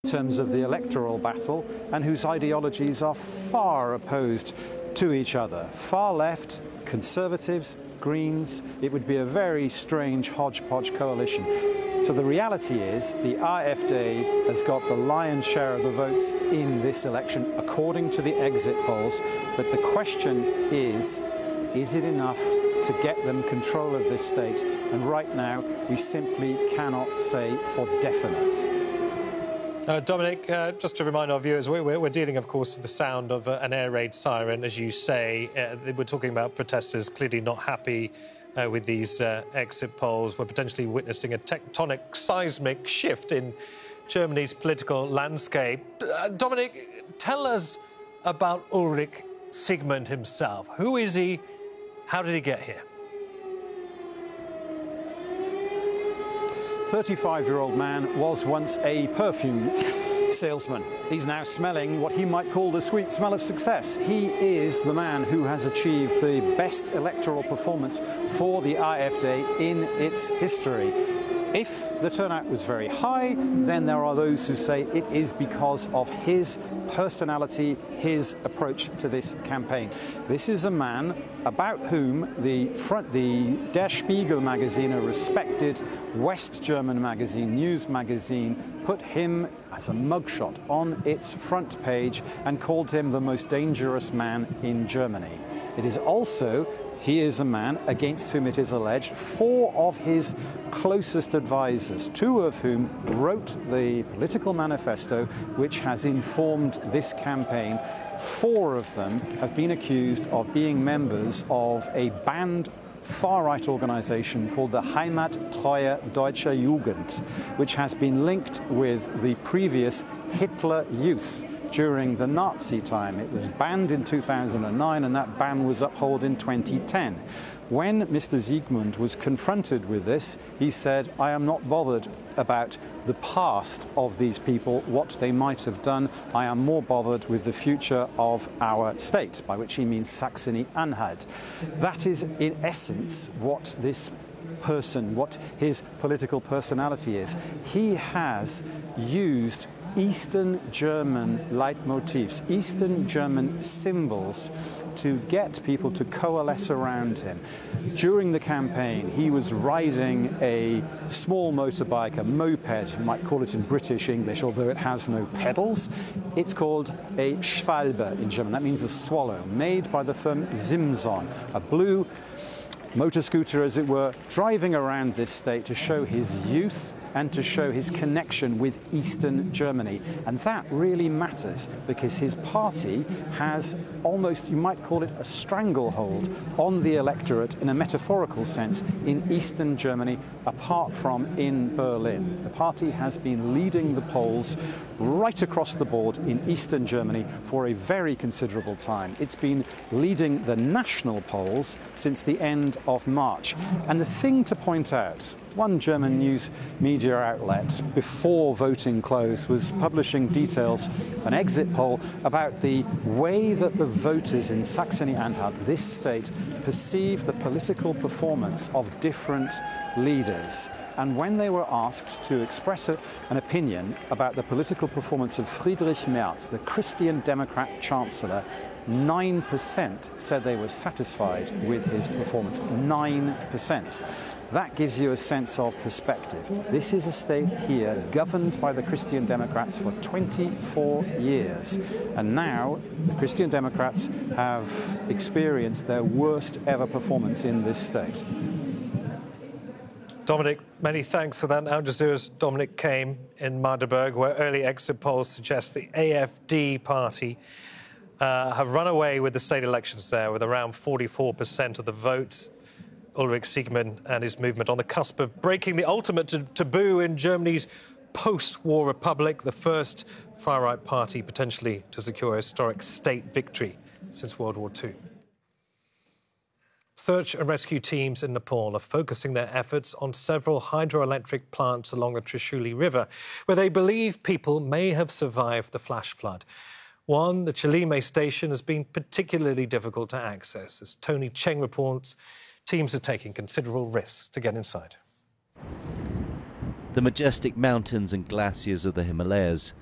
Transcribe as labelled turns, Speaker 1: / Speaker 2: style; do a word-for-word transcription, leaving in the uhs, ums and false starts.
Speaker 1: in terms of the electoral battle and whose ideologies are far opposed to each other. Far left, Conservatives, Greens, it would be a very strange hodgepodge coalition. So the reality is the AfD has got the lion's share of the votes in this election according to the exit polls, but the question is, is it enough to get them control of this state? And right now we simply cannot say for definite.
Speaker 2: Uh, Dominic, uh, just to remind our viewers, we're, we're dealing, of course, with the sound of uh, an air raid siren, as you say. Uh, we're talking about protesters clearly not happy uh, with these uh, exit polls. We're potentially witnessing a tectonic, seismic shift in Germany's political landscape. Uh, Dominic, tell us about Ulrich Siegmund himself. Who is he? How did he get here?
Speaker 1: thirty-five-year-old man was once a perfume salesman. He's now smelling what he might call the sweet smell of success. He is the man who has achieved the best electoral performance for the AfD in its history. If the turnout was very high, then there are those who say it is because of his personality, his approach to this campaign. This is a man about whom the front, the Der Spiegel magazine, a respected West German magazine, news magazine, put him as a mugshot on its front page and called him the most dangerous man in Germany. It is also He is a man against whom it is alleged four of his closest advisors, two of whom wrote the political manifesto which has informed this campaign. Four of them have been accused of being members of a banned far-right organisation called the Heimattreue Deutsche Jugend, which has been linked with the previous Hitler Youth during the Nazi time. It was banned in two thousand nine and that ban was upheld in twenty ten. When Mister Siegmund was confronted with this, he said, I am not bothered about the past of these people, what they might have done. I am more bothered with the future of our state, by which he means Saxony-Anhalt. That is, in essence, what this person, what his political personality is. He has used Eastern German leitmotifs, Eastern German symbols to get people to coalesce around him. During the campaign, he was riding a small motorbike, a moped, you might call it in British English, although it has no pedals. It's called a Schwalbe in German, that means a swallow, made by the firm Simson, a blue motor scooter, as it were, driving around this state to show his youth and to show his connection with Eastern Germany. And that really matters because his party has almost, you might call it a stranglehold on the electorate in a metaphorical sense in Eastern Germany, apart from in Berlin. The party has been leading the polls right across the board in Eastern Germany for a very considerable time. It's been leading the national polls since the end of March. And the thing to point out, one German news media outlet before voting closed was publishing details, an exit poll about the way that the voters in Saxony-Anhalt, this state, perceive the political performance of different leaders. And when they were asked to express a, an opinion about the political performance of Friedrich Merz, the Christian Democrat Chancellor, nine percent said they were satisfied with his performance. nine percent. That gives you a sense of perspective. This is a state here governed by the Christian Democrats for twenty-four years. And now the Christian Democrats have experienced their worst ever performance in this state.
Speaker 2: Dominic, many thanks for that. Al Jazeera's Dominic Came in Magdeburg, where early exit polls suggest the AfD party uh, have run away with the state elections there with around forty-four percent of the vote. Ulrich Siegmund and his movement on the cusp of breaking the ultimate t- taboo in Germany's post-war republic, the first far-right party potentially to secure a historic state victory since World War Two. Search and rescue teams in Nepal are focusing their efforts on several hydroelectric plants along the Trishuli River, where they believe people may have survived the flash flood. One, the Chilime station, has been particularly difficult to access. As Tony Cheng reports, teams are taking considerable risks to get inside.
Speaker 3: The majestic mountains and glaciers of the Himalayas